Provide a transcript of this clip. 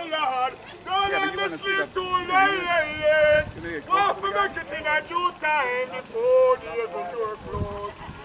me, Lord. Don't let me sleep too late. Want to make it in a due time before the door close.